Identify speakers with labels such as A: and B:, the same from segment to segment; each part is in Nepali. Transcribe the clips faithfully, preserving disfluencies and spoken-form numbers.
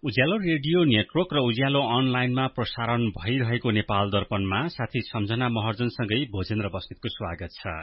A: उज्यालो रेडियो नेटवर्क र उज्यालो अनलाइनमा प्रसारण भइरहेको नेपाल दर्पणमा साथी सम्झना महर्जनसँगै भोजेन्द्र बस्नेतको स्वागत छ।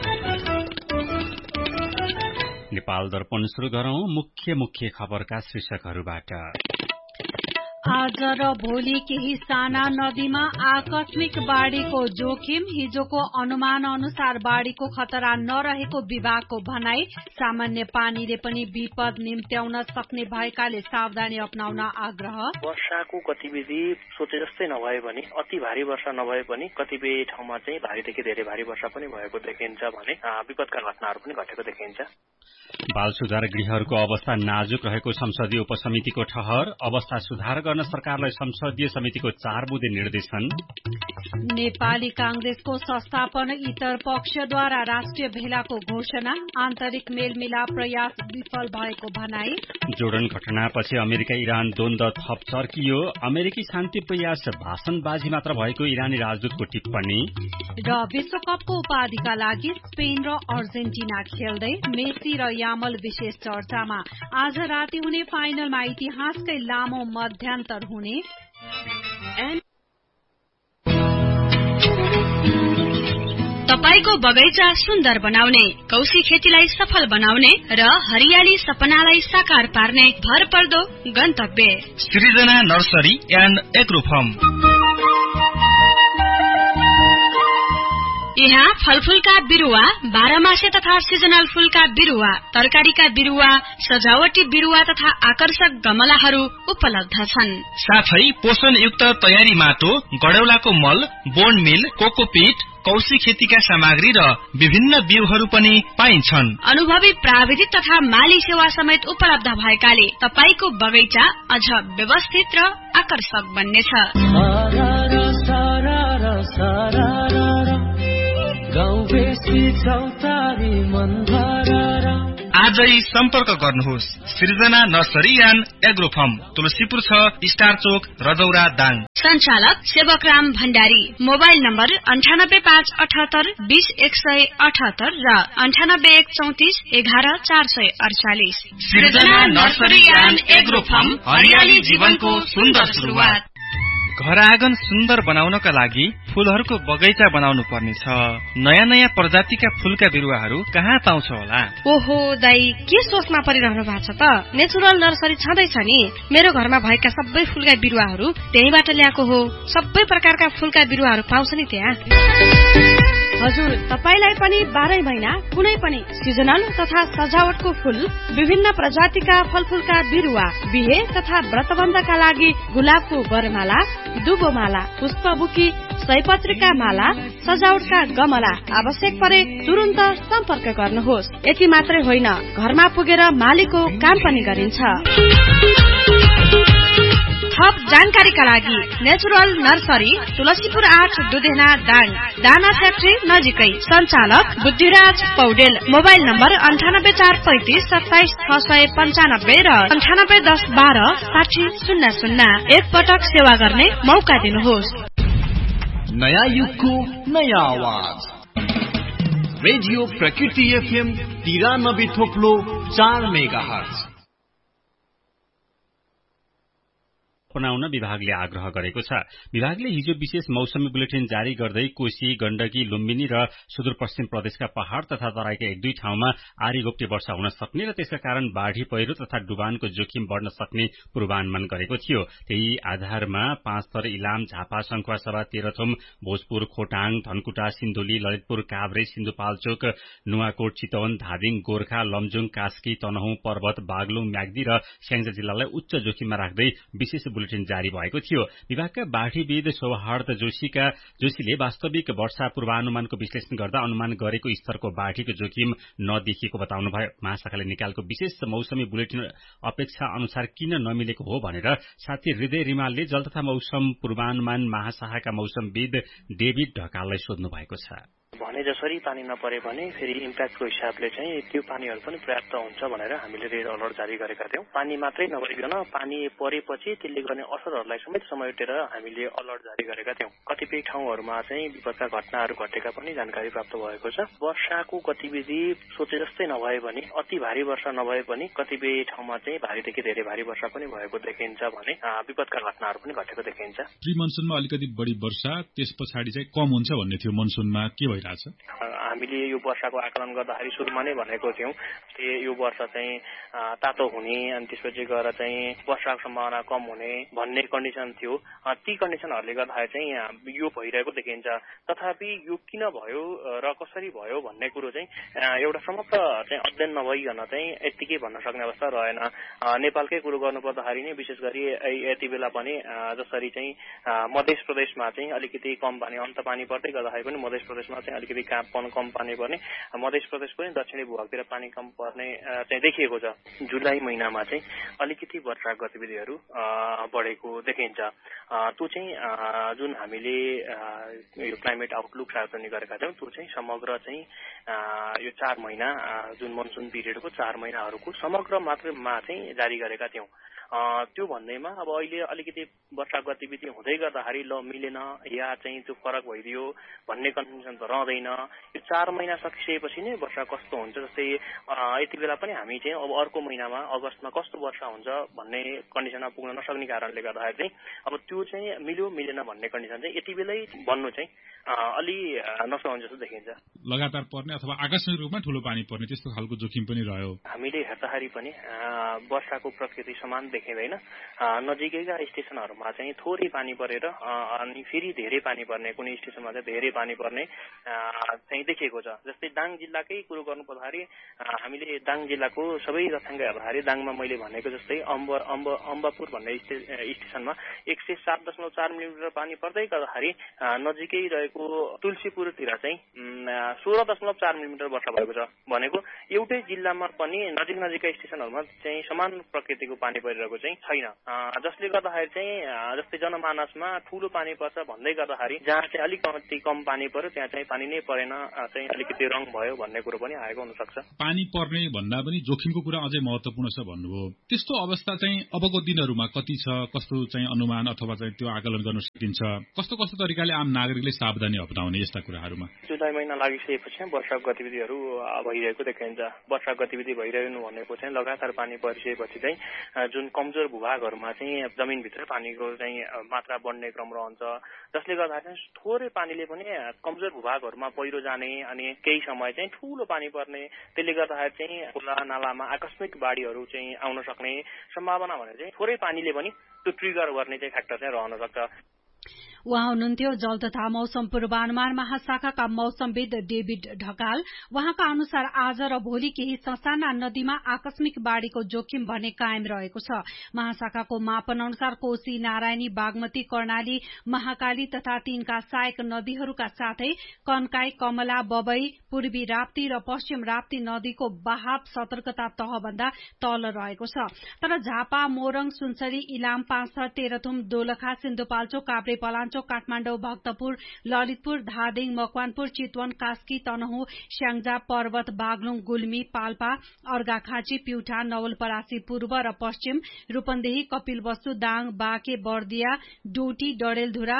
A: नेपाल दर्पण सुरु गरौं मुख्य मुख्य खबरका शीर्षकहरूबाट।
B: आज र भोलि केही साना नदीमा आकस्मिक बाढ़ीको जोखिम, हिजोको अनुमान अनुसार बाढ़ीको खतरा नरहेको विभागको भनाई। सामान्य पानीले पनि विपद निम्त्याउन सक्ने भएकाले सावधानी अपनाउन आग्रह।
C: वर्षाको गतिविधि सोचे जस्तै नभए पनि अति भारी वर्षा नभए पनि कतिपय ठाउँमा चाहिँ भारीदेखि धेरै भारी वर्षा पनि भएको देखिन्छ भने विपदका घटनाहरू पनि घटेको देखिन्छ।
A: बाल सुधार गृहहरूको अवस्था नाजुक रहेको संसदीय उपसमितिको ठहर, अवस्था सुधार गर्न सरकारलाई संसदीय समितिको चार बुँदे निर्देशन।
B: नेपाली कांग्रेसको संस्थापन इतर पक्षद्वारा राष्ट्रिय भेलाको घोषणा, आन्तरिक मेलमिलाप प्रयास विफल भएको भनाई।
A: जोर्डन घटनापछि अमेरिका इरान द्वन्द्व थप चर्कियो, अमेरिकी शान्ति प्रयास भाषणबाजी मात्र भएको इरानी राजदूतको टिप्पणी।
B: र विश्वकपको उपाधिका लागि स्पेन र अर्जेन्टिना खेल्दै, मेसी र यामल विशेष चर्चामा। आज राति हुने फाइनलमा इतिहासकै लामो मध्यान्तर हुने।
D: तपाईको बगैँचा सुन्दर बनाउने, कौशी खेतीलाई सफल बनाउने र हरियाली सपनालाई साकार पार्ने भरपर्दो गन्तव्य
E: सृजना नर्सरी एन्ड एग्रो फर्म।
D: यहाँ फलफूलका बिरुवा, बाह्रमासे तथा सिजनल फूलका बिरुवा, तरकारीका बिरुवा, सजावटी बिरुवा तथा आकर्षक गमलाहरू उपलब्ध छन्।
E: साथै पोषणयुक्त तयारी माटो, गडौलाको मल, बोन मिल, कोकोपीट, कौशी खेतीका सामग्री र विभिन्न बिउहरू पनि पाइन्छन्।
D: अनुभवी प्राविधिक तथा माली सेवा समेत उपलब्ध भएकाले तपाईको बगैँचा अझ व्यवस्थित र आकर्षक बन्नेछ।
E: आजै सम्पर्क गर्नुहोस् सृजना nursery and agro form, Tulsipur छ, स्टार चोक, रजौरा, दाङ।
D: संचालक सेवकराम भण्डारी। मोबाइल नम्बर अन्ठानब्बे पाँच अठहत्तर बीस एक सय अठहत्तर र अन्ठानब्बे एक चौतिस एघार चार सय अडचालिस।
E: सृजना नर्सरी एन्ड एग्रो फर्म, हरियाली जीवनको सुन्दर सुरुवात। घर आँगन सुन्दर बनाउनका लागि फूलहरूको बगैँचा बनाउनु पर्नेछ। नयाँ नयाँ प्रजातिका फूलका बिरुवाहरू कहाँ पाउँछ होला?
F: ओहो दाई, के सोचमा परिरहनु भएको छ त? नेचुरल नर्सरी छँदैछ नि। मेरो घरमा भएका सबै फूलका बिरुवाहरू त्यहीबाट ल्याएको हो। सबै प्रकारका फूलका बिरुवाहरू पाउँछ नि त्यहाँ। हजुर, तपाईलाई पनि बाह्रै महिना कुनै पनि सिजनल तथा सजावटको फूल, विभिन्न प्रजातिका फलफूलका बिरुवा, बिहे तथा व्रतबन्धका लागि गुलाबको बरमाला, दुबोमाला, पुष्पबुकी, सयपत्रीका माला, सजावटका गमला आवश्यक परे तुरन्त सम्पर्क गर्नुहोस्। यति मात्रै होइन, घरमा पुगेर मालीको काम पनि गरिन्छ। थप जानकारीका लागि नेचुरल नर्सरी, तुलसीपुर आठ, दुधेना, दाङ, दाना फ्याक्ट्री नजिकै। सञ्चालक बुद्धिराज पौडेल। मोबाइल नम्बर अन्ठानब्बे चार पैंतिस सत्ताइस छ सय पन्चानब्बे र अन्ठानब्बे दस बाह्र साठी शून्य शून्य। एक पटक सेवा गर्ने मौका दिनुहोस्।
G: नयाँ युगको नयाँ आवाज रेडियो प्रकृति एफएम तिरानब्बे थोप्लो चार मेगा हर्ज
A: अपनाउन विभागले आग्रह गरेको छ। विभागले हिजो विशेष मौसमी बुलेटिन जारी गर्दै कोशी, गण्डकी, लुम्बिनी र सुदूरपश्चिम प्रदेशका पहाड़ तथा तराईका एक दुई ठाउँमा आरीघोप्टे वर्षा हुन सक्ने र त्यसका कारण बाढ़ी पहिरो तथा डुबानको जोखिम बढ़न सक्ने पूर्वानुमान गरेको थियो। त्यही आधारमा पाँच थर, इलाम, झापा, सङ्खुवासभा, तेह्रथुम, भोजपुर, खोटाङ, धनकुटा, सिन्धुली, ललितपुर, काभ्रे, सिन्धुपाल्चोक, नुवाकोट, चितवन, धादिङ, गोर्खा, लमजुङ, कास्की, तनहुँ, पर्वत, बागलुङ, म्याग्दी र स्याङ्जा जिल्लालाई उच्च जोखिममा राख्दै विशेष बुलेटिन जारी भएको थियो। विभागका बाढ़ीविद सौहार्द जोशीका जोशीले वास्तविक वर्षा पूर्वानुमानको विश्लेषण गर्दा अनुमान गरेको स्तरको बाढ़ीको जोखिम नदेखिएको बताउनुभयो। महाशाखाले निकालेको विशेष मौसमी बुलेटिन अपेक्षा अनुसार किन नमिलेको हो भनेर साथी हृदय रिमालले जल तथा मौसम पूर्वानुमान महाशाखाका मौसमविद डेभिड ढकाललाई सोध्नु भएको छ।
C: भने जसरी पानी नपरे भने फेरि इम्प्याक्टको हिसाबले चाहिँ त्यो पानीहरू पनि पर्याप्त हुन्छ भनेर हामीले रेड अलर्ट जारी गरेका थियौँ। पानी मात्रै नभइकन पानी परेपछि त्यसले गर्ने असरहरूलाई समेत समेटेर हामीले अलर्ट जारी गरेका थियौँ। कतिपय ठाउँहरूमा चाहिँ विपदका घटनाहरू घटेका पनि जानकारी प्राप्त भएको छ। वर्षाको गतिविधि सोचे जस्तै नभए पनि अति भारी वर्षा नभए पनि कतिपय ठाउँमा चाहिँ भारीदेखि धेरै भारी वर्षा पनि भएको देखिन्छ भने विपदका घटनाहरू पनि घटेको देखिन्छ।
H: प्री मनसुनमा अलिकति बढी वर्षा त्यस पछाडि चाहिँ कम हुन्छ भन्ने थियो, मनसुनमा के भइरहेछ?
C: हामीले यो वर्षाको आकलन गर्दाखेरि सुरुमा नै भनेको थियौँ यो वर्ष चाहिँ तातो हुने अनि त्यसपछि गएर चाहिँ वर्षाको सम्भावना कम हुने भन्ने कन्डिसन थियो। ती कन्डिसनहरूले गर्दाखेरि चाहिँ यो भइरहेको देखिन्छ। तथापि यो किन भयो र कसरी भयो भन्ने कुरो चाहिँ एउटा समग्र चाहिँ अध्ययन नभइकन चाहिँ यत्तिकै भन्न सक्ने अवस्था रहेन। नेपालकै कुरो गर्नुपर्दाखेरि नै विशेष गरी यति बेला पनि जसरी चाहिँ मध्य प्रदेशमा चाहिँ अलिकति कम पानी अन्त पानी पर्दै गर्दाखेरि पनि मध्य प्रदेशमा चाहिँ अलिकति कम पानी पर्ने, मध्य प्रदेश पनि दक्षिणी भूभागतिर पानी कम पर्ने चाहिँ देखिएको छ। जुलाई महिनामा चाहिँ अलिकति वर्षा गतिविधिहरू बढेको देखिन्छ। त्यो चाहिँ जुन हामीले यो क्लाइमेट आउटलुक सार्वजनिक गरेका थियौँ त्यो चाहिँ समग्र चाहिँ यो चार महिना जुन मनसुन पिरियडको चार महिनाहरूको समग्र मात्रमा चाहिँ जारी गरेका थियौँ। त्यो भन्दैमा अब अहिले अलिकति वर्षा गतिविधि हुँदै गर्दाखेरि ल मिलेन या चाहिँ त्यो फरक भइदियो भन्ने कन्डिसन त रहँदैन। यो चार महिना सकिसकेपछि नै वर्षा कस्तो हुन्छ, जस्तै यति बेला पनि हामी चाहिँ अब अर्को महिनामा अगस्तमा कस्तो वर्षा हुन्छ भन्ने कन्डिसनमा पुग्न नसक्ने कारणले गर्दाखेरि चाहिँ अब त्यो चाहिँ मिल्यो मिलेन भन्ने कन्डिसन चाहिँ यति बेलै भन्नु चाहिँ अलि नसकिन्छ जस्तो देखिन्छ।
H: लगातार पर्ने अथवा आकस्मिक रूपमा ठूलो पानी पर्ने त्यस्तो खालको जोखिम पनि रह्यो।
C: हामीले हेर्दाखेरि पनि वर्षाको प्रकृति समान देखिँदैन। नजिकैका स्टेसनहरूमा चाहिँ थोरै पानी परेर अनि फेरि धेरै पानी पर्ने, कुनै स्टेसनमा चाहिँ धेरै पानी पर्ने चाहिँ देखिएको छ। जस्तै दाङ जिल्लाकै कुरो गर्नु पर्दाखेरि हामीले दाङ जिल्लाको सबै तथ्याङ्क हेर्दाखेरि दाङमा मैले भनेको जस्तै अम्ब अम्ब अम्बापुर भन्ने स्टेसनमा एक सय सात दशमलव चार मिलिमिटर पानी पर्दै गर्दाखेरि नजिकै रहेको तुलसीपुरतिर चाहिँ सोह्र दशमलव चार मिलिमिटर वर्षा भएको छ। भनेको एउटै जिल्लामा पनि नजिक नजिकका स्टेसनहरूमा चाहिँ समान प्रकृतिको पानी परिरहेको चाहिँ छैन, जसले गर्दाखेरि चाहिँ जस्तै जनमानसमा ठूलो पानी पर्छ भन्दै गर्दाखेरि जहाँ चाहिँ अलिक कम्ती कम पानी पर्यो त्यहाँ चाहिँ पानी नै परेन, चाहिँ अलिकति रङ भयो भन्ने कुरो पनि आएको हुन सक्छ।
H: पानी पर्ने भन्दा पनि जोखिमको कुरा अझै महत्त्वपूर्ण छ भन्नुभयो। त्यस्तो अवस्था चाहिँ अबको दिनहरूमा कति छ, कस्तो चाहिँ अनुमान अथवा चाहिँ त्यो आकलन गर्न सकिन्छ? कस्तो कस्तो तरिकाले आम नागरिकले सावधानी अपनाउने यस्ता कुराहरूमा?
C: जुलाई महिना लागिसकेपछि वर्षा गतिविधिहरू भइरहेको देखिन्छ। वर्षा गतिविधि भइरहनु भनेको चाहिँ लगातार पानी परिसकेपछि चाहिँ जुन कमजोर भूभागहरूमा चाहिँ जमिनभित्र पानीको चाहिँ मात्रा बढ्ने क्रम रहन्छ, जसले गर्दाखेरि थोरै पानीले पनि कमजोर भूभागहरूमा पहिरो जाने अनि केही समय चाहिँ ठूलो पानी पर्ने, त्यसले गर्दाखेरि चाहिँ खोला नालामा आकस्मिक बाढीहरू चाहिँ आउन सक्ने सम्भावना भने चाहिँ थोरै पानीले पनि त्यो ट्रिगर गर्ने चाहिँ फ्याक्टर चाहिँ रहन सक्छ।
B: उहाँ हुनुहुन्थ्यो जल तथा मौसम पूर्वानुमान महाशाखाका मौसमविद डेभिड ढकाल। उहाँका अनुसार आज र भोलि केही ससाना नदीमा आकस्मिक बाढ़ीको जोखिम भने कायम रहेको छ। महाशाखाको मापन अनुसार कोशी, नारायणी, बागमती, कर्णाली, महाकाली तथा तीनका सहायक नदीहरूका साथै कन्काई, कमला, बबई, पूर्वी राप्ती र पश्चिम राप्ती नदीको बहाव सतर्कता तहभन्दा तल रहेको छ। तर झापा, मोरङ, सुनसरी, इलाम, पाँचथर, तेह्रथुम, दोलखा, सिन्धुपाल्चोक, काभ्रे, पलाञ्चोक, काठमाडौँ, भक्तपुर, ललितपुर, धादिङ, मकवानपुर, चितवन, कास्की, तनहुँ, स्याङ्जा, पर्वत, बागलुङ, गुल्मी, पाल्पा, अर्घाखाँची, प्युठा, नवलपरासी पूर्व र पश्चिम, रूपन्देही, कपिलवस्तु, दाङ, बाँके, बर्दिया, डोटी, डडेलधुरा,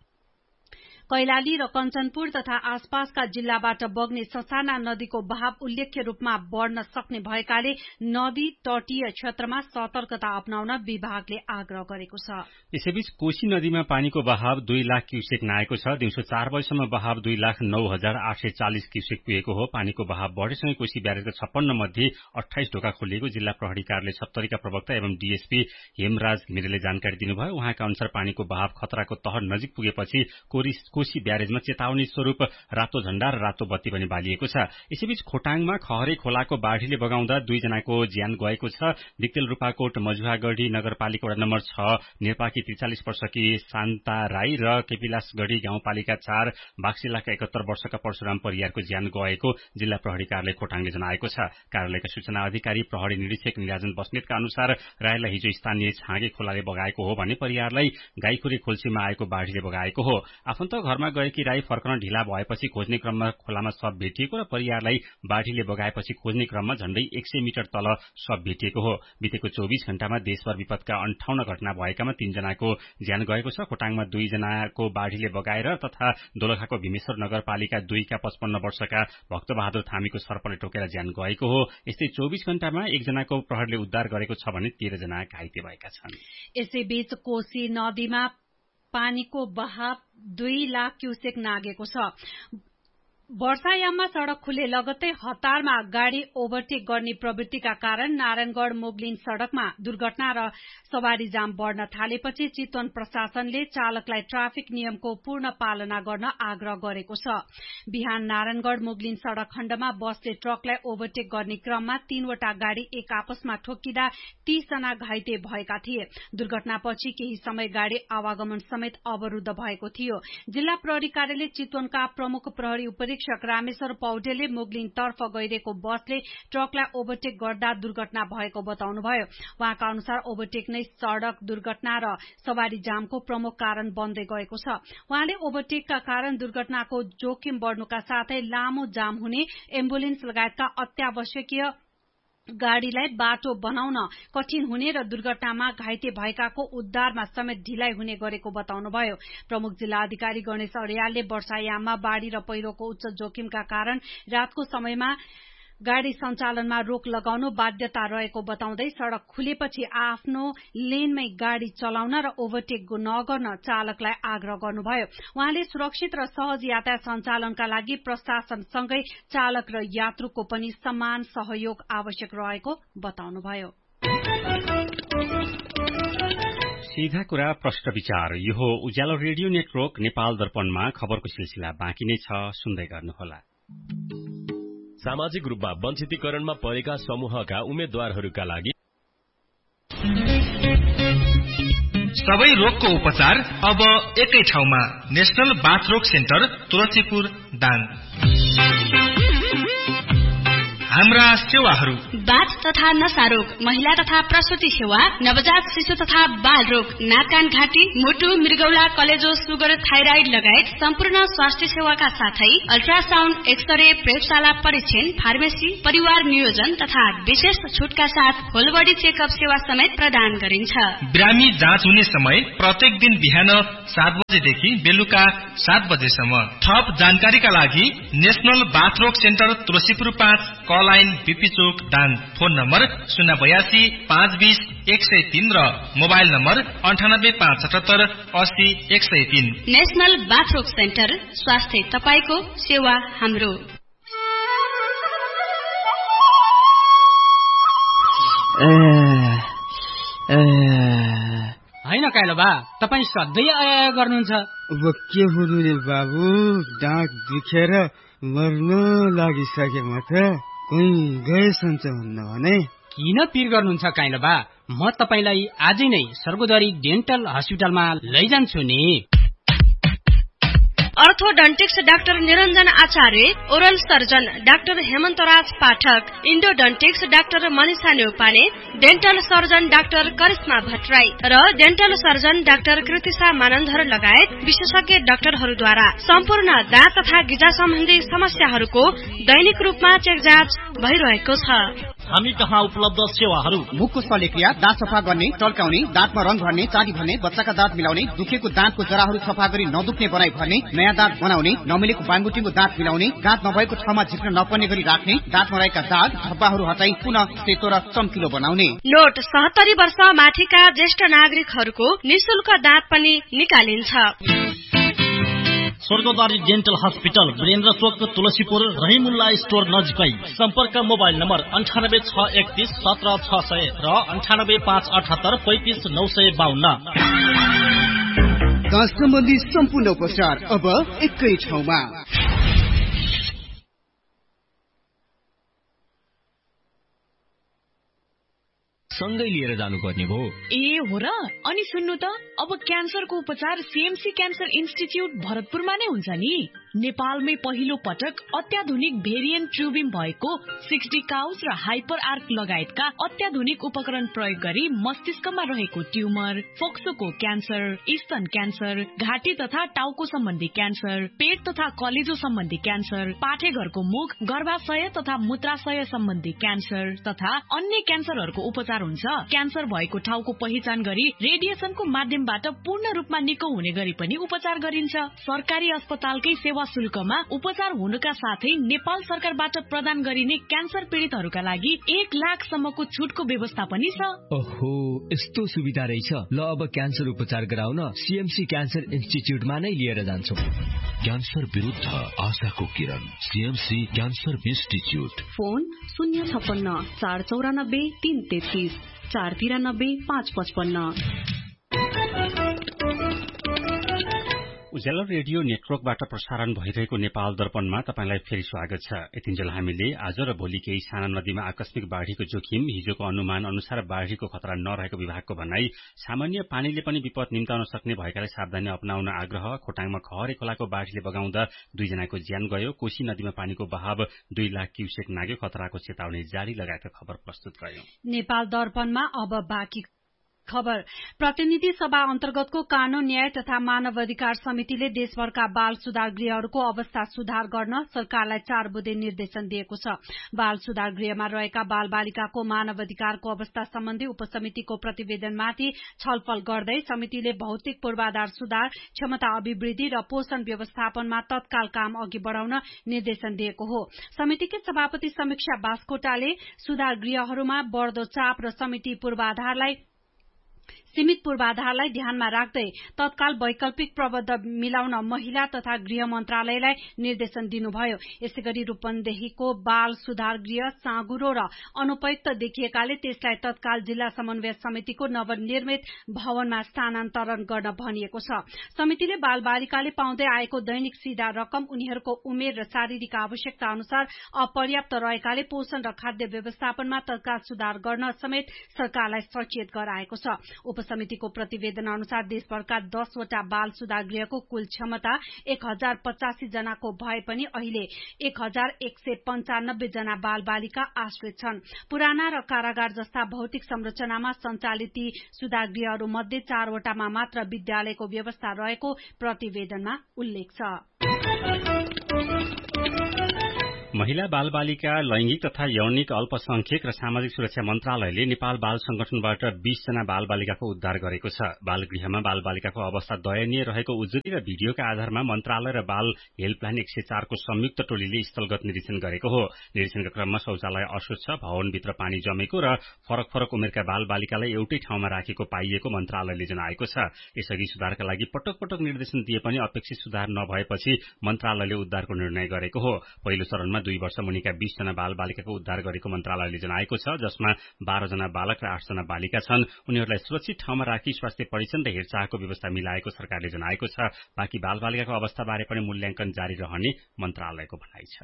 B: कैलाली र कञ्चनपुर तथा आसपासका जिल्लाबाट बग्ने ससाना नदीको बहाव उल्लेख्य रूपमा बढ़न सक्ने भएकाले नदी तटीय क्षेत्रमा सतर्कता अपनाउन विभागले आग्रह गरेको छ।
A: यसैबीच कोशी नदीमा पानीको बहाव दुई लाख क्युसेक नाएको छ। दिउँसो चार बजेसम्म बहाव दुई लाख नौ हजार आठ सय चालिस क्युसेक पुगेको हो। पानीको बहाव बढ़ेसँगै कोशी ब्यारेजका छप्पन्न मध्ये अठाइस ढोका खोलिएको जिल्ला प्रहरी कार्यालय सप्तरीका प्रवक्ता एवं डीएसपी हेमराज घिमिरेले जानकारी दिनुभयो। उहाँका अनुसार पानीको बहाव खतराको तह नजिक पुगेपछि कोशी ब्यारेजमा चेतावनी स्वरूप रातो झण्डा र रातो बत्ती पनि बालिएको छ। यसैबीच खोटाङमा खहरे खोलाको बाढ़ीले बगाउँदा दुईजनाको ज्यान गएको छ। दिक्तेल रूपाकोट मजुवागढ़ी नगरपालिका वडा नम्बर छ नेपाकी त्रिचालिस वर्षकी शान्ता राई र केपिलासगढ़ी गाउँपालिका चार बाक्सिलाका एकात्तर वर्षका परशुराम परियारको ज्यान गएको जिल्ला प्रहरी कार्यालय खोटाङले जनाएको छ। कार्यालयका सूचना अधिकारी प्रहरी निरीक्षक निराजन बस्नेतका अनुसार राईलाई हिजो स्थानीय छाँगे खोलाले बगाएको हो भने परियारलाई गाईखुरी खोल्सीमा आएको बाढ़ीले बगाएको हो। आफन्त घरमा गएकी राई फर्कन ढिला भएपछि खोज्ने क्रममा खोलामा शव भेटिएको र परिवारलाई बाढीले बगाएपछि खोज्ने क्रममा झण्डै एक सय मिटर तल शव भेटिएको हो। बितेको चौबीस घण्टामा देशभर विपदका अन्ठाउन्न घटना भएकामा तीनजनाको ज्यान गएको छ। खोटाङमा दुईजनाको बाढीले बगाएर तथा दोलखाको भीमेश्वर नगरपालिका दुईका पचपन्न वर्षका भक्तबहादुर थामीको सर्पले टोकेर ज्यान गएको हो। यस्तै चौबीस घण्टामा एकजनाको प्रहरले उद्धार गरेको छ भने तेह्र जना घाइते भएका छन्।
B: यसैबीच कोशी नदीमा पानीको बहाव दुई लाख क्युसेक नागेको छ। वर्षायाममा सड़क खुले लगत्तै हतारमा गाड़ी ओभरटेक गर्ने प्रवृत्तिका कारण नारायणगढ़ मोगलिन सड़कमा दुर्घटना र सवारी जाम बढ़न थालेपछि चितवन प्रशासनले चालकलाई ट्राफिक नियमको पूर्ण पालना गर्न आग्रह गरेको छ। बिहान नारायणगढ़ मोगलिन सड़क खण्डमा बसले ट्रकलाई ओभरटेक गर्ने क्रममा तीनवटा गाड़ी एक आपसमा ठोक्किँदा तीस जना घाइते भएका थिए। दुर्घटनापछि केही समय गाड़ी आवागमन समेत अवरूद्ध भएको थियो। जिल्ला प्रहरी कार्यालय चितवनका प्रमुख प्रहरी उपरीक्षक रामेश्वर पौडेलले मोगलिन तर्फ गइरहेको बसले ट्रकलाई ओभरटेक गर्दा दुर्घटना भएको बताउनुभयो। उहाँका अनुसार ओभरटेक नै सड़क दुर्घटना र सवारी जामको प्रमुख कारण बन्दै गएको छ। उहाँले ओभरटेकका कारण दुर्घटनाको जोखिम बढ़नुका साथै लामो जाम हुने, एम्बुलेन्स लगायतका अत्यावश्यकीय गाड़ीलाई बाटो बनाउन कठिन हुने र दुर्घटनामा घाइते भएकाको उद्धारमा समेत ढिलाइ हुने गरेको बताउनुभयो। प्रमुख जिल्ला अधिकारी गणेश अर्यालले वर्षायाममा बाढ़ी र पहिरोको उच्च जोखिमका कारण रातको समयमा गाड़ी सञ्चालनमा रोक लगाउनु बाध्यता रहेको बताउँदै सड़क खुलेपछि आफ्नो लेनमै गाड़ी चलाउन र ओभरटेक नगर्न चालकलाई आग्रह गर्नुभयो। उहाँले सुरक्षित र सहज यातायात सञ्चालनका लागि प्रशासनसँगै चालक र यात्रुको पनि समान सहयोग आवश्यक रहेको बताउनुभयो।
A: सीधा कुरा प्रश्न विचार, यो हो उज्यालो रेडियो नेटवर्क नेपाल दर्पणमा खबरको सिलसिला बाँकी नै छ, सुन्दै गर्नुहोला।
I: सामाजिक रूपमा वञ्चितीकरणमा परेका समूहका उम्मेद्वारहरूका लागि
E: सबै रोगको उपचार अब एकै ठाउँमा। National बाथरोग centre Tulsipur Dang. हाम्रा सेवाहरू
D: बाथ तथा नसा रोग, महिला तथा प्रसुति सेवा, नवजात शिशु तथा बाल रोग, नाक कान घाँटी, मुटु, मृगौला, कलेजो, सुगर, थाइराइड लगायत सम्पूर्ण स्वास्थ्य सेवाका साथै अल्ट्रासाउण्ड, एक्सरे, प्रयोगशाला परीक्षण, फार्मेसी, परिवार नियोजन तथा विशेष छुटका साथ होल बडी चेकअप सेवा समेत प्रदान गरिन्छ।
E: बिरामी जाँच हुने समय प्रत्येक दिन बिहान सात बजेदेखि बेलुका सात बजेसम्म। थप जानकारीका लागि नेशनल बाथरोग सेन्टर तुलसीपुर पाँच, लाइन बीपी चोक दाङ। फोन नम्बर शून्य बयासी पाँच बीस एक सय तीन र मोबाइल नम्बर अन्ठानब्बे पाँच सतहत्तर अस्सी एक सय तीन।
D: नेशनल बाथरोग सेन्टर, स्वास्थ्य तपाईको, सेवा हाम्रो।
J: होइन काइलो बा, तपाईँ सधैँ आया गर्नुहुन्छ।
K: अब के हुनु नि बाबु, डाँट दुखेर मर्न लागिसकेमा त कोही गए सन्च हुन्न भने।
J: किन पिर गर्नुहुन्छ काइलो बा, म तपाईलाई आजै नै सर्गोदरी डेन्टल हस्पिटलमा लैजान्छु नि।
F: अर्थोडन्टिक्स डाक्टर निरञ्जन आचार्य, ओरल सर्जन डाक्टर हेमन्तराज पाठक, इन्डोडन्टिक्स doctor Manisha Neupane, dental surgeon doctor Karishma Bhattarai र dental surgeon doctor Kritisha Manandhar लगायत विशेषज्ञ डाक्टरहरूद्वारा सम्पूर्ण दाँत तथा गिजा सम्बन्धी समस्याहरूको दैनिक रूपमा चेक जाँच भइरहेको छ।
L: हामी कहाँ उपलब्ध सेवाहरू:
M: मुखको शल्यक्रिया, दाँत सफा गर्ने, टल्काउने, दाँतमा रंग भर्ने, चाँदी भर्ने, बच्चाका दाँत मिलाउने, दुखेको दाँतको जराहरू सफा गरी नदुख्ने बनाई भर्ने, नयाँ दाँत बनाउने, नमिलेको बाङगुटीको दाँत मिलाउने, दाँत नभएको ठाउँमा झिक्न नपर्ने गरी राख्ने, दाँतमा रहेका दाग धब्बाहरू हटाई पुनः सेतो र चम्किलो बनाउने।
F: नोट: सत्तरी वर्ष माथिका ज्येष्ठ नागरिकहरूको निशुल्क दाँत पनि निकालिन्छ।
L: स्वर्गद्वारी डेन्टल हस्पिटल, वीरेन्द्र चोक, तुलसीपुर, रहिमुल्ला स्टोर नजिकै। सम्पर्क मोबाइल नम्बर अन्ठानब्बे छ एकतीस सत्र छ सय र अन्ठानब्बे पाँच अठहत्तर पैंतिस नौ सय बाहन्न।
M: दाँत सम्बन्धी सम्पूर्ण उपचार अब एकै ठाउँमा।
I: सँगै लिएर जानुपर्ने भो।
N: ए हो र, अनि सुन्नु त, अब क्यान्सरको उपचार सीएमसी क्यान्सर इन्स्टिच्युट भरतपुरमा नै हुन्छ नि। नेपालमै पहिलो पटक अत्याधुनिक भेरिएन्ट ट्युबिम भएको सिक्सटी काउस र हाइपर आर्क लगायतका अत्याधुनिक उपकरण प्रयोग गरी मस्तिष्कमा रहेको ट्युमर, फोक्सोको क्यान्सर, स्तन क्यान्सर, घाँटी तथा टाउको सम्बन्धी क्यान्सर, पेट तथा कलेजो सम्बन्धी क्यान्सर, पाठेघरको मुख, गर्भाशय तथा मूत्राशय सम्बन्धी क्यान्सर तथा अन्य क्यान्सरहरूको उपचार हुन्छ। क्यान्सर भएको ठाउँको पहिचान गरी रेडिएसनको माध्यमबाट पूर्ण रूपमा निको हुने गरी पनि उपचार गरिन्छ। सरकारी अस्पतालकै सेवा शुल्कमा उपचार हुनुका साथै नेपाल सरकारबाट प्रदान गरिने क्यान्सर पीडितहरूका लागि एक लाख सम्मको छुटको व्यवस्था पनि छ।
I: ओहो, यस्तो सुविधा रहेछ। ल अब क्यान्सर उपचार गराउन सीएमसी क्यान्सर इन्स्टिच्युटमा नै लिएर जान्छौं।
O: क्यान्सर विरुद्ध आशाको किरण, सीएमसी क्यान्सर इन्स्टिच्युट।
P: फोन शून्य छप्पन्न चार चौरानब्बे तीन तेत्तीस चार तिरानब्बे पाँच पचपन्न।
A: उज्यालो रेडियो नेटवर्कबाट प्रसारण भइरहेको नेपाल दर्पणमा तपाईंलाई फेरि स्वागत छ। यतिन्जेल हामीले आज र भोलि केही साना नदीमा आकस्मिक बाढ़ीको जोखिम, हिजोको अनुमान अनुसार बाढ़ीको खतरा नरहेको विभागको भनाई, सामान्य पानीले पनि विपद निम्ताउन सक्ने भएकाले सावधानी अपनाउन आग्रह, खोटाङमा खहरे खोलाको बाढ़ीले बगाउँदा दुईजनाको ज्यान गयो, कोशी नदीमा पानीको बहाव दुई लाख क्युसेक नाग्यो, खतराको चेतावनी जारी लगायतका खबर प्रस्तुत गर्यौं।
B: नेपाल दर्पणमा अब बाँकी खबर। प्रतिनिधि सभा अन्तर्गतको कानून, न्याय तथा मानव अधिकार समितिले देशभरका बाल सुधार गृहहरूको अवस्था सुधार गर्न सरकारलाई चार बुँदे निर्देशन दिएको छ। बाल सुधार गृहमा रहेका बाल बालिकाको मानव अधिकारको अवस्था सम्बन्धी उपसमितिको प्रतिवेदनमाथि छलफल गर्दै समितिले भौतिक पूर्वाधार सुधार, क्षमता अभिवृद्धि र पोषण व्यवस्थापनमा तत्काल काम अघि बढ़ाउन निर्देशन दिएको हो। समितिकै सभापति समीक्षा बास्कोटाले सुधार गृहहरूमा बढ़दो चाप र समिति पूर्वाधारलाई सीमित पूर्वाधारलाई ध्यानमा राख्दै तत्काल वैकल्पिक प्रबन्ध मिलाउन महिला तथा गृह मन्त्रालयलाई निर्देशन दिनुभयो। यसैगरी रूपन्देहीको बाल सुधार गृह साँगुरो र अनुपयुक्त देखिएकाले त्यसलाई तत्काल जिल्ला समन्वय समितिको नवनिर्मित भवनमा स्थानान्तरण गर्न भनिएको छ। समितिले बाल बालिकाले पाउँदै आएको दैनिक सीधा रकम, उनीहरूको उमेर र शारीरिक आवश्यकता अनुसार अपर्याप्त रहेकाले पोषण र खाद्य व्यवस्थापनमा तत्काल सुधार गर्न समेत सरकारलाई सचेत गराएको छ। उपसमितिको प्रतिवेदन अनुसार देशभरका दसवटा बाल सुधार गृहको कुल क्षमता एक हजार पचासी जनाको भए पनि अहिले एक हजार एक सय पञ्चानब्बे जना बाल बालिका आश्रित छन्। पुराना र कारागार जस्ता भौतिक संरचनामा सञ्चालित यी सुधार गृहहरू मध्ये चारवटामा मात्र विद्यालयको व्यवस्था रहेको प्रतिवेदनमा उल्लेख छ।
A: महिला बाल बालिका, लैंगिक तथा यौनिक अल्पसंख्यक र सामाजिक सुरक्षा मन्त्रालयले नेपाल बाल संगठनबाट बीस जना बाल बालिकाको उद्धार गरेको छ। बाल गृहमा बाल बालिकाको अवस्था दयनीय रहेको उजुरी र भिडियोका आधारमा मन्त्रालय र बाल हेल्पलाइन एक सय चार को संयुक्त टोलीले स्थलगत निरीक्षण गरेको हो। निरीक्षणका क्रममा शौचालय अशुद्ध, भवनभित्र पानी जमेको र फरक फरक उमेरका बाल बालिकालाई एउटै ठाउँमा राखेको पाइएको मन्त्रालयले जनाएको छ। यसअघि सुधारका लागि पटक पटक निर्देशन दिए पनि अपेक्षित सुधार नभएपछि मन्त्रालयले उद्धारको निर्णय गरेको हो। पहिलो चरणमा दुई वर्ष मुनिका बीस जना बाल बालिकाको उद्धार गरेको मन्त्रालयले जनाएको छ, जसमा बाह्र जना बालक र आठ जना बालिका छन्। उनीहरूलाई सुरक्षित ठाउँमा राखी स्वास्थ्य परीक्षण र हेरचाहको व्यवस्था मिलाएको सरकारले जनाएको छ। बाँकी बाल बालिकाको अवस्थाबारे पनि मूल्याङ्कन जारी रहने मन्त्रालयको भनाइ छ।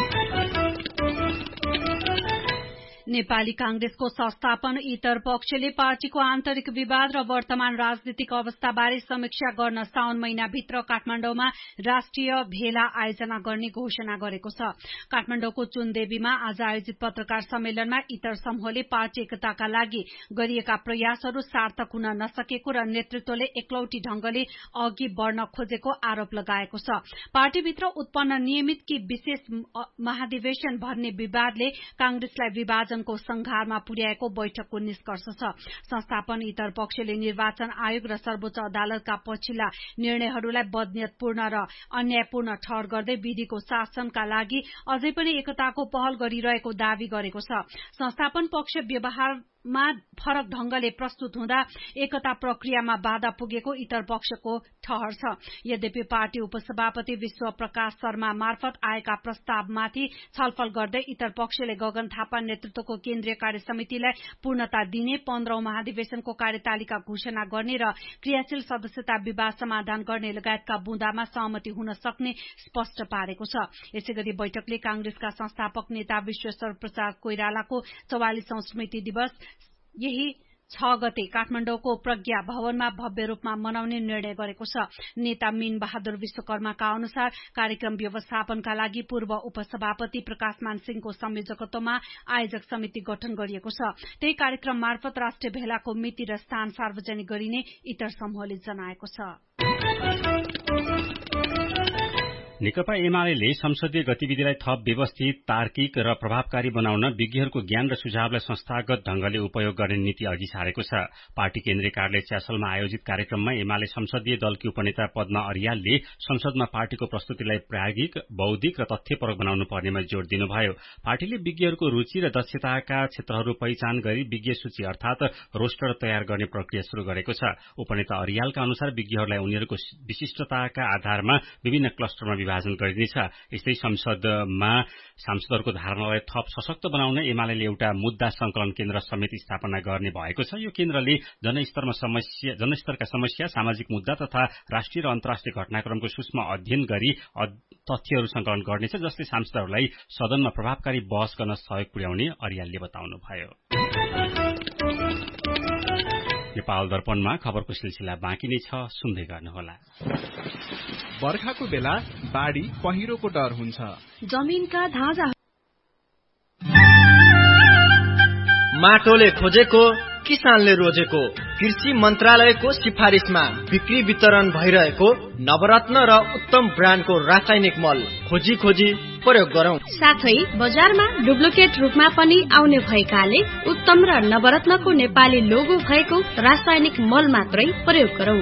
B: नेपाली कांग्रेसको संस्थापन इतर पक्षले पार्टीको आन्तरिक विवाद र वर्तमान राजनीतिक अवस्थाबारे समीक्षा गर्न साउन महिनाभित्र काठमाडौँमा राष्ट्रिय भेला आयोजना गर्ने घोषणा गरेको छ। काठमाडौँको चुनदेवीमा आज आयोजित पत्रकार सम्मेलनमा इतर समूहले पार्टी एकताका लागि गरिएका प्रयासहरू सार्थक हुन नसकेको र नेतृत्वले एकलौटी ढंगले अघि बढ़न खोजेको आरोप लगाएको छ। पार्टीभित्र उत्पन्न नियमित कि विशेष महाधिवेशन भन्ने विवादले कांग्रेसलाई विभाजन को संघारमा पुर्याएको बैठकको निष्कर्ष छ। संस्थापन इतर पक्षले निर्वाचन आयोग र सर्वोच्च अदालतका पछिल्ला निर्णयहरूलाई बदनियतपूर्ण र अन्यायपूर्ण ठहर गर्दै विधिको शासनका लागि अझै पनि एकताको पहल गरिरहेको दावी गरेको छ। संस्थापन पक्ष व्यवहार मा फरक ढंगले प्रस्तुत हुँदा एकता प्रक्रियामा बाधा पुगेको इतर पक्षको ठहर छ। यद्यपि पार्टी उपसभापति विश्व प्रकाश शर्मा मार्फत आएका प्रस्तावमाथि छलफल गर्दै इतर पक्षले गगन थापा नेतृत्वको केन्द्रीय कार्य समितिलाई पूर्णता दिने, पन्ध्रौं महाधिवेशनको कार्यतालिका घोषणा गर्ने र क्रियाशील सदस्यता विवाद समाधान गर्ने लगायतका बुँदामा सहमति हुन सक्ने स्पष्ट पारेको छ। यसैगरी बैठकले कांग्रेसका संस्थापक नेता विश्वेश्वर प्रसाद कोइरालाको चौवालीसौं स्मृति दिवस यही छ गते काठमाडौँको प्रज्ञा भवनमा भव्य रूपमा मनाउने निर्णय गरेको छ। नेता मीन बहादुर विश्वकर्माका अनुसार कार्यक्रम व्यवस्थापनका लागि पूर्व उपसभापति प्रकाशमान सिंहको संयोजकत्वमा आयोजक समिति गठन गरिएको छ। त्यही कार्यक्रम मार्फत राष्ट्रिय भेलाको मिति र स्थान सार्वजनिक गरिने इतर समूहले जनाएको छ।
A: नेकपा एमाले संसदीय गतिविधिलाई थप व्यवस्थित, तार्किक र प्रभावकारी बनाउन विज्ञहरूको ज्ञान र सुझावलाई संस्थागत ढंगले उपयोग गर्ने नीति अघि सारेको छ। पार्टी केन्द्रीय कार्यालय च्यासलमा आयोजित कार्यक्रममा एमाले संसदीय दलकी उपनेता पद्मा अर्यालले संसदमा पार्टीको प्रस्तुतिलाई प्रायोगिक, बौद्धिक र तथ्यपरक बनाउनु पर्नेमा जोड़ दिनुभयो। पार्टीले विज्ञहरूको रुचि र दक्षताका क्षेत्रहरू पहिचान गरी विज्ञ सूची अर्थात रोस्टर तयार गर्ने प्रक्रिया शुरू गरेको छ। उपनेता अर्यालका अनुसार विज्ञहरूलाई उनीहरूको विशिष्टताका आधारमा विभिन्न क्लस्टरमा विभाजन गरिनेछ। यस्तै संसदमा सांसदहरूको धारणालाई थप सशक्त बनाउन एमाले एउटा मुद्दा संकलन केन्द्र समेत स्थापना गर्ने भएको छ। यो केन्द्रले जनस्तरमा समस्या जनस्तरका समस्या, सामाजिक मुद्दा तथा राष्ट्रिय र अन्तर्राष्ट्रिय घटनाक्रमको सूक्ष्म अध्ययन गरी तथ्यहरू संकलन गर्नेछ, जसले सांसदहरूलाई सदनमा प्रभावकारी बहस गर्न सहयोग पुर्याउने अर्यालले बताउनुभयो। नेपाल दर्पणमा खबरको सिलसिला बाँकी नै छ, सुन्दै गर्नुहोला।
Q: बर्खाको बेला बाढी पहिरोको डर हुन्छ।
P: जमिनका धाजा
R: माटोले खोजेको, किसानले रोजेको, कृषि मन्त्रालयको सिफारिसमा बिक्री वितरण भइरहेको नवरत्न र उत्तम ब्रान्डको रासायनिक मल खोजी खोजी प्रयोग गरौं।
F: साथै बजारमा डुप्लिकेट रूपमा पनि आउने भएकाले उत्तम र नवरत्नको नेपाली लोगो भएको रासायनिक मल मात्रै प्रयोग गरौं।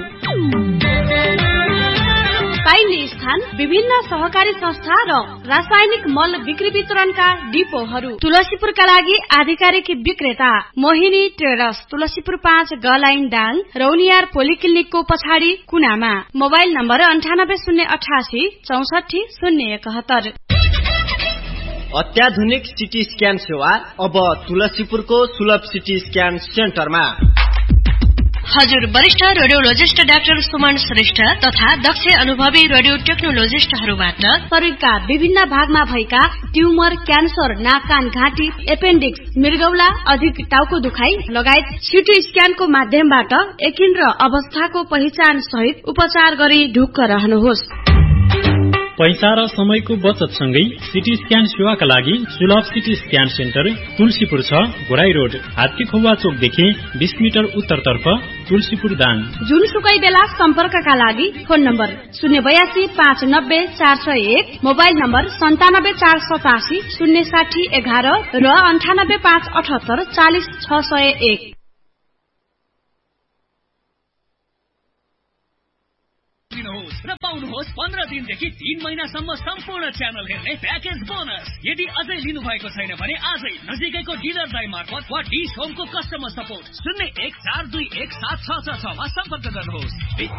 F: पाइने स्थान विभिन्न सहकारी संस्था र रासायनिक मल बिक्री वितरणका डिपोहरू। तुलसीपुरका लागि आधिकारिक विक्रेता मोहिनी ट्रेडर्स, तुलसीपुर पाँच गलाइन डाङ, रौनियार पोलिक्लिनिकको पछाडि कुनामा। मोबाइल नम्बर अन्ठानब्बे शून्य अठासी चौसठी शून्य एकहत्तर।
R: अत्याधुनिक सिटी स्क्यान सेवा अब तुलसीपुरको सुलभ सिटी स्क्यान सेन्टरमा।
F: हजुर वरिष्ठ रेडियोलोजिस्ट डाक्टर सुमन श्रेष्ठ तथा दक्ष अनुभवी रेडियो टेक्नोलोजिस्टहरूबाट शरीरका विभिन्न भागमा भएका ट्युमर, क्यान्सर, नाक कान घाँटी, एपेन्डिक्स, मृगौला, अधिक टाउको दुखाइ लगायत सिटी स्क्यानको माध्यमबाट यकिन र अवस्थाको पहिचान सहित उपचार गरी ढुक्क रहनुहोस्।
S: पैसा र समयको बचत सँगै सिटी स्क्यान सेवाका लागि सुलभ सिटी स्क्यान सेन्टर तुलसीपुर छ, गोराई रोड, हात्ती खुवा चोकदेखि बीस मिटर उत्तरतर्फ, तुलसीपुर दाङ।
F: जुनसुकै बेला सम्पर्कका लागि फोन नम्बर शून्य बयासी पाँच नब्बे चार सय एक, मोबाइल नम्बर सन्तानब्बे चार सतासी शून्य साठी एघार र अन्ठानब्बे पाँच अठहत्तर चालिस छ सय एक।
T: र पाउनुहोस् पन्ध्र दिनदेखि तीन महिनासम्म सम्पूर्ण च्यानल हेर्ने प्याकेज बोनस। यदि अझै लिनु भएको छैन भने आजै नजिकैको डिलर दाइ मार्फत वा डिस होमको कस्टमर सपोर्ट शून्य एक चार दुई एक सात छ छ छमा सम्पर्क गर्नुहोस्।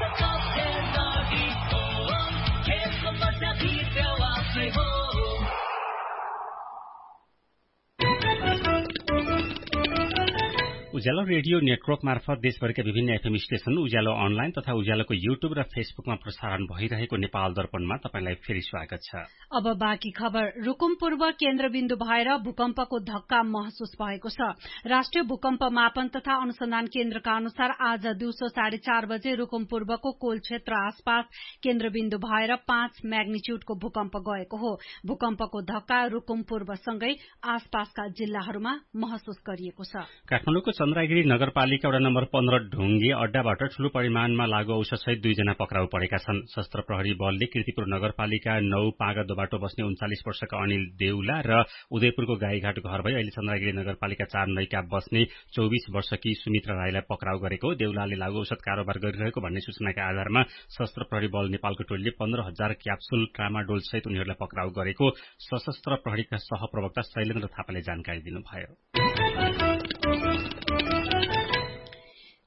A: उज्यालो रेडियो नेटवर्क मार्फत देशभरिका विभिन्न एफएम स्टेशन, उज्यालो अनलाइन तथा उज्यालोको युट्युब र फेसबुकमा प्रसारण भइरहेको नेपाल दर्पणमा तपाईलाई फेरि स्वागत छ।
B: अब बाँकी खबर। रुकुम पूर्व केन्द्रबिन्दु भएर भूकम्पको धक्का महसुस भएको छ। राष्ट्रिय भूकम्प मापन तथा अनुसन्धान केन्द्रका अनुसार आज दिउँसो साढे चार बजे रुकुम पूर्वको कोल क्षेत्र आसपास केन्द्रबिन्दु भएर पाँच म्याग्निच्युडको भूकम्प गएको हो। भूकम्पको धक्का रुकुम पूर्वसँगै आसपासका जिल्लाहरूमा महसुस गरिएको छ।
A: काठमाडौँको चन्द्रगिरी नगरपालिका वडा नम्बर पन्ध्र ढुङ्गे अड्डाबाट ठूलो परिमाणमा लागु औषधसहित दुईजना पक्राउ परेका छन्। सशस्त्र प्रहरी बलले कीर्तिपुर नगरपालिका नौ पागा दोबाटो बस्ने उन्चालिस वर्षका अनिल देउला र उदयपुरको गाईघाट घर भई अहिले चन्द्रगिरी नगरपालिका चार नैका बस्ने चौबिस वर्षकी सुमित्रा राईलाई पक्राउ गरेको। देउलाले लागु औषध कारोबार गरिरहेको भन्ने सूचनाका आधारमा सशस्त्र प्रहरी बल नेपालको टोलीले पन्ध्र हजार क्याप्सुल ट्रामाडोल सहित उनीहरूलाई पक्राउ गरेको सशस्त्र प्रहरीका सहप्रवक्ता शैलेन्द्र थापाले जानकारी दिनुभयो।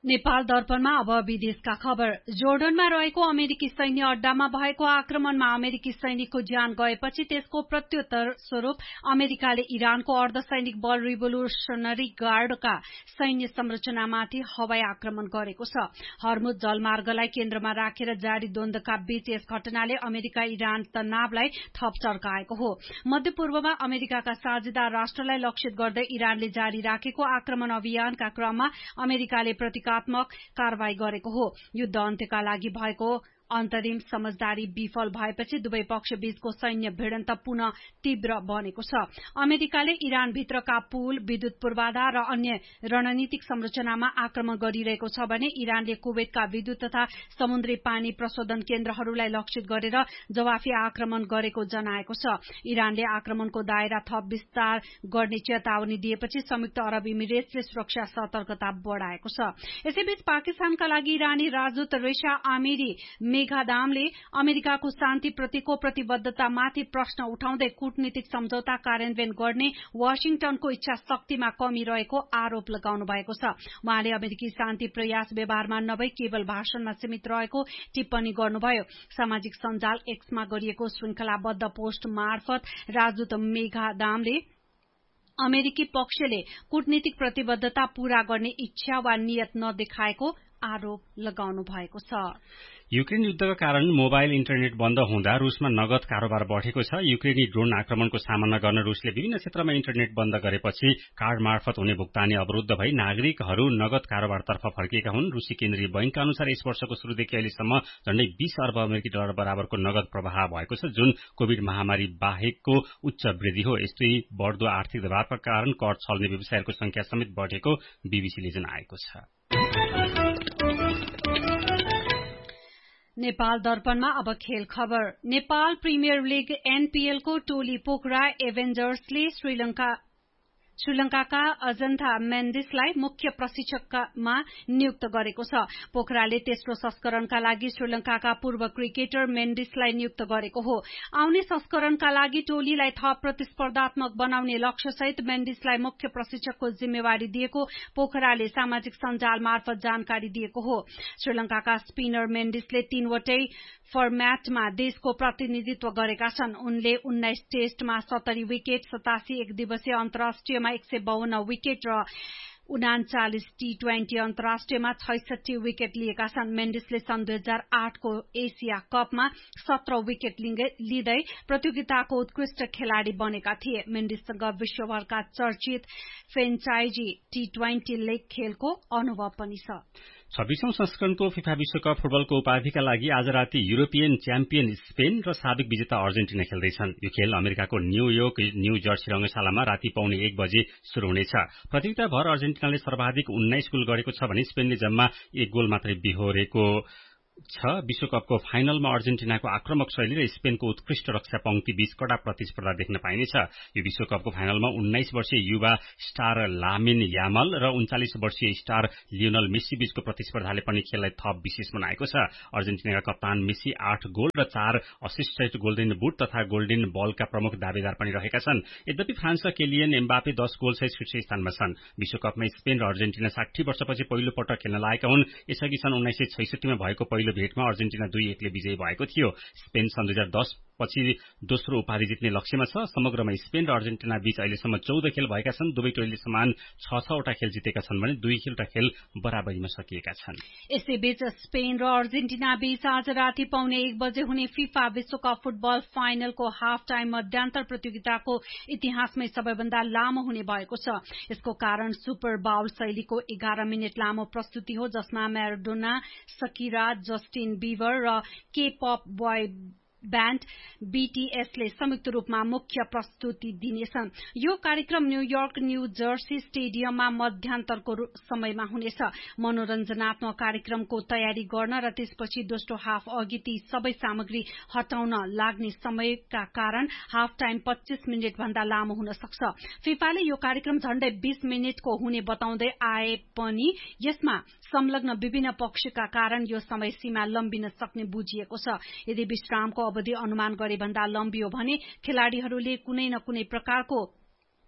B: नेपाल दर्पणमा अब विदेशका खबर। जोर्डनमा रहेको अमेरिकी सैन्य अड्डामा भएको आक्रमणमा अमेरिकी सैनिकको ज्यान गएपछि त्यसको प्रत्युत्तर स्वरूप अमेरिकाले इरानको अर्धसैनिक बल रिभोल्युशनरी गार्डका सैन्य संरचनामाथि हवाई आक्रमण गरेको छ। हर्मुज जलमार्गलाई केन्द्रमा राखेर जारी द्वन्द्वका बीच यस घटनाले अमेरिका इरान तनावलाई थप चर्काएको हो। मध्यपूर्वमा अमेरिकाका साझेदार राष्ट्रलाई लक्षित गर्दै इरानले जारी राखेको आक्रमण अभियानका क्रममा अमेरिकाले प्रतिकात्मक कारवाही गरेको हो। युद्ध अन्त्यका लागि भएको अन्तरिम समझदारी विफल भएपछि दुवै पक्ष बीचको सैन्य भिडन्त पुनः तीव्र बनेको छ। अमेरिकाले इरान भित्रका पुल, विद्युत पूर्वाधार र अन्य रणनीतिक संरचनामा आक्रमण गरिरहेको छ भने इरानले कुवेतका विद्युत तथा समुद्री पानी प्रशोधन केन्द्रहरूलाई लक्षित गरेर जवाफी आक्रमण गरेको जनाएको छ। इरानले आक्रमणको दायरा थप विस्तार गर्ने चेतावनी दिएपछि संयुक्त अरब इमिरेट्सले सुरक्षा सतर्कता बढ़ाएको छ। यसैबीच पाकिस्तानका लागि इरानी राजदूत रेशा आमिरी मेघादामले अमेरिकाको शान्तिप्रतिको प्रतिबद्धतामाथि प्रश्न उठाउँदै कूटनीतिक सम्झौता कार्यान्वयन गर्ने वाशिंटनको इच्छा शक्तिमा कमी रहेको आरोप लगाउनु भएको छ। उहाँले अमेरिकी शान्ति प्रयास व्यवहारमा नभई केवल भाषणमा सीमित रहेको टिप्पणी गर्नुभयो। सामाजिक सञ्जाल एक्समा गरिएको श्रृंखलाबद्ध पोस्ट मार्फत राजदूत मेघादामले अमेरिकी पक्षले कूटनीतिक प्रतिबद्धता पूरा गर्ने इच्छा वा नियत नदेखाएको आरोप लगाउनु भएको छ।
A: युक्रेन युद्धका कारण मोबाइल इन्टरनेट बन्द हुँदा रूसमा नगद कारोबार बढ़ेको छ। युक्रेनी ड्रोन आक्रमणको सामना गर्न रूसले विभिन्न क्षेत्रमा इन्टरनेट बन्द गरेपछि कार्ड मार्फत हुने भुक्तानी अवरुद्ध भई नागरिकहरू नगद कारोबारतर्फ फर्किएका हुन्। रूसी केन्द्रीय बैंकका अनुसार यस वर्षको शुरूदेखि अहिलेसम्म झण्डै बीस अर्ब अमेरिकी डलर बराबरको नगद प्रवाह भएको छ, जुन कोविड महामारी बाहेकको उच्च वृद्धि हो। यस्तै बढ़दो आर्थिक दबावका कारण कर छल्ने व्यवसायहरूको संख्या समेत बढ़ेको बीबीसीले जनाएको छ।
B: नेपाल दर्पणमा अब खेल खबर। नेपाल प्रिमियर लीग एनपीएल को टोली पोखरा एभेन्जर्सले श्रीलंका श्रीलंकाका अजन्था मेन्डिसलाई मुख्य प्रशिक्षकमा नियुक्त गरेको छ। पोखराले तेस्रो संस्करणका लागि श्रीलंकाका पूर्व क्रिकेटर मेन्डिसलाई नियुक्त गरेको हो। आउने संस्करणका लागि टोलीलाई थप प्रतिस्पर्धात्मक बनाउने लक्ष्यसहित मेन्डिसलाई मुख्य प्रशिक्षकको जिम्मेवारी दिएको पोखराले सामाजिक सञ्जाल मार्फत जानकारी दिएको हो। श्रीलंकाका स्पिनर मेन्डिसले तीनवटै फर्म्याटमा देशको प्रतिनिधित्व गरेका छन्। उनले उन्नाइस टेस्टमा सत्तरी विकेट, सतासी एक दिवसीय अन्तर्राष्ट्रियमा एक सय बाहन्न विकेट र उनाचालिस टी ट्वेन्टी अन्तर्राष्ट्रियमा छैसठी विकेट लिएका छन्। मेन्डिसले सन् दुई हजार आठको एसिया कपमा सत्र विकेट लिँदै प्रतियोगिताको उत्कृष्ट खेलाड़ी बनेका थिए। मेन्डिससँग विश्वभरका चर्चित फ्रेन्चाइजी टी ट्वेन्टी लीग खेलको अनुभव पनि छ।
A: छब्बीसौं संस्करणको फिफा विश्वकप फुटबलको उपाधिका लागि आज राति युरोपियन च्याम्पियन स्पेन र साबिक विजेता अर्जेन्टिना खेल्दैछन्। यो खेल अमेरिकाको न्यूयोर्क न्यू जर्सी रंगशालामा राति पाउने एक बजे शुरू हुनेछ। प्रतियोगिता भर अर्जेन्टिनाले सर्वाधिक उन्नाइस गोल गरेको छ भने स्पेनले जम्मा एक गोल मात्रै बिहोरेको छ। विश्वकपको फाइनलमा अर्जेन्टिनाको आक्रमक शैली र स्पेनको उत्कृष्ट रक्षा पंक्ति बीच कड़ा प्रतिस्पर्धा देख्न पाइनेछ। यो विश्वकपको फाइनलमा उन्नाइस वर्षीय युवा स्टार लामिन यामल र उन्चालिस वर्षीय स्टार लियोनल मेस्सी बीचको प्रतिस्पर्धाले पनि खेललाई थप विशेष बनाएको छ। अर्जेन्टिनाका कप्तान मेस्सी आठ गोल र चार असिस्ट गोल्डन बुट तथा गोल्डन बलका प्रमुख दावेदार पनि रहेका छन्। यद्यपि फ्रान्सका केलियन एम्बापे दस गोल सहित शीर्ष स्थानमा छन्। विश्वकपमा स्पेन र अर्जेन्टिना साठी वर्षपछि पहिलो पटक खेल्न लागेका हुन्। यसअघि सन् उन्नाइस सय छैसठीमा भएको पहिलो भेटमा अर्जेन्टिना दुई एकले विजयी भएको थियो। स्पेन सन् दुई हजार दस पछि दोस्रो उपाधि जित्ने लक्ष्यमा छ। समग्रमा स्पेन र अर्जेन्टिना बीच अहिलेसम्म चौध खेल भएका छन्। दुवै टोलीले समान छ छवटा खेल जितेका छन् भने दुईवटा खेल बराबरीमा सकिएका छन्।
B: यसैबीच स्पेन र अर्जेन्टिना बीच आज राति पाउने एक बजे हुने फिफा विश्वकप फुटबल फाइनलको हाफ टाइम मध्यान्तर प्रतियोगिताको इतिहासमै सबैभन्दा लामो हुने भएको छ। यसको कारण सुपर बाउल शैलीको एघार मिनट लामो प्रस्तुति हो, जसमा म्याराडोना, सकिरा, जस्टिन बीबर र के पप बोय ब्यान्ड बीटीएसले संयुक्त रूपमा मुख्य प्रस्तुति दिनेछन्। यो कार्यक्रम न्यूयोर्क न्यू जर्सी स्टेडियममा मध्यान्तरको समयमा हुनेछ। मनोरञ्जनात्मक कार्यक्रमको तयारी गर्न र त्यसपछि दोस्रो हाफ अघि ती सबै सामग्री हटाउन लाग्ने समयका कारण हाफ टाइम पच्चीस मिनट भन्दा लामो हुन सक्छ। फिफाले यो कार्यक्रम झण्डै बीस मिनटको हुने बताउँदै आए पनि यसमा संलग्न विभिन्न पक्षका कारण यो समय सीमा लम्बिन सक्ने बुझिएको छ। यदि विश्रामको अवधि अनुमान गरे भन्दा लम्बियो भने खेलाड़ीहरूले कुनै न कुनै प्रकारको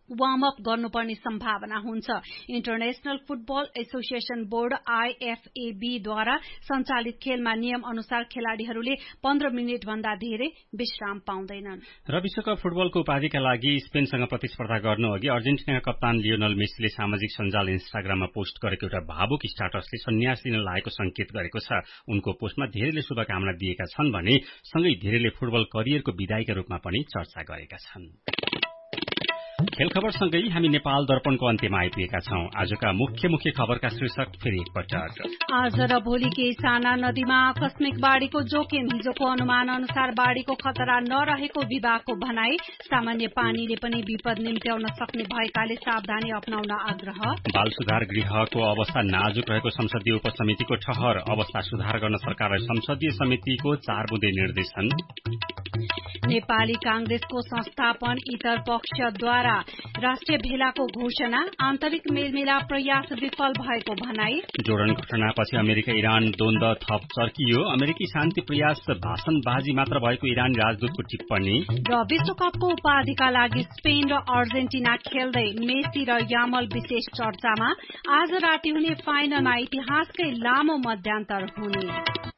B: वार्म अप गर्नुपर्ने सम्भावना हुन्छ। इन्टरनेशनल फुटबल एसोसिएशन बोर्ड आईएफएबीद्वारा सञ्चालित खेलमा नियम अनुसार खेलाड़ीहरूले पन्ध्र मिनट भन्दा धेरै विश्राम पाउँदैनन्।
A: र विश्वकप फुटबलको उपाधिका लागि स्पेनसँग प्रतिस्पर्धा गर्नु अघि अर्जेन्टिनाका कप्तान लियोनल मेसीले सामाजिक सञ्जाल इन्स्टाग्राममा पोस्ट गरेको एउटा भावुक स्टाटसले सन्यास लिन लागेको संकेत गरेको छ। उनको पोस्टमा धेरैले शुभकामना दिएका छन् भने सँगै धेरैले फुटबल करियरको विदाईका रूपमा पनि चर्चा गरेका छन्। खेल खबरसँगै हामी नेपाल दर्पणको अन्त्यमा आइपुगेका छौं। आजका मुख्य मुख्य खबरका शीर्षक फेरि एकपटक।
B: आज र भोलि केही साना नदीमा आकस्मिक बाढ़ीको जोखिम, हिजोको अनुमान अनुसार बाढ़ीको खतरा नरहेको विभागको भनाई। सामान्य पानीले पनि विपद निम्त्याउन सक्ने भएकाले सावधानी अपनाउन आग्रह।
A: बाल सुधार गृहको अवस्था नाजुक रहेको संसदीय उपसमितिको ठहर, अवस्था सुधार गर्न सरकारलाई संसदीय समितिको चार बुँदे निर्देशन।
B: नेपाली कांग्रेसको संस्थापन इतर पक्षद्वारा राष्ट्रिय भेलाको घोषणा, आन्तरिक मेलमिलाप प्रयास विफल भएको भनाई।
A: जोर्डन घटनापछि अमेरिका इरान द्वन्द थप चर्कियो, अमेरिकी शान्ति प्रयास भाषणबाजी मात्र भएको इरानी राजदूतको टिप्पणी।
B: र विश्वकपको उपाधिका लागि स्पेन र अर्जेन्टिना खेल्दै मेसी र यामल विशेष चर्चामा। आज राति हुने फाइनलमा इतिहासकै लामो मध्यान्तर हुने।